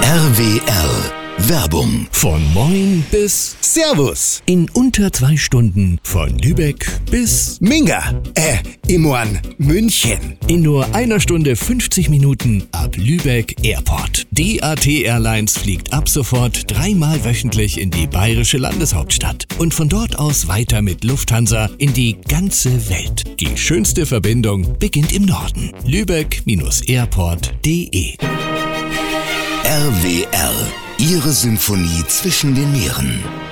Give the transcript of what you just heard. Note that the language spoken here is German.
RWR Werbung. Von Moin bis Servus. in unter 2 Stunden von Lübeck bis Minga. Imorn. München. in nur 1 Stunde 50 Minuten ab Lübeck Airport. DAT Airlines fliegt ab sofort 3-mal wöchentlich in die bayerische Landeshauptstadt und von dort aus weiter mit Lufthansa in die ganze Welt. Die schönste Verbindung beginnt im Norden. Lübeck-airport.de. RWR. Ihre Symphonie zwischen den Meeren.